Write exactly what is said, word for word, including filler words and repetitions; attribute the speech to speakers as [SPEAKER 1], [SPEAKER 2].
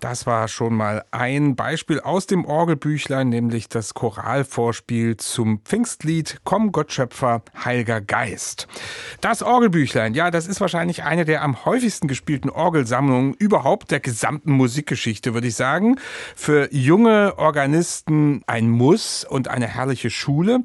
[SPEAKER 1] Das war schon mal ein Beispiel aus dem Orgelbüchlein, nämlich das Choralvorspiel zum Pfingstlied Komm Gottschöpfer, Heiliger Geist. Das Orgelbüchlein, ja, das ist wahrscheinlich eine der am häufigsten gespielten Orgelsammlungen überhaupt der gesamten Musikgeschichte, würde ich sagen. Für junge Organisten ein Muss und eine herrliche Schule.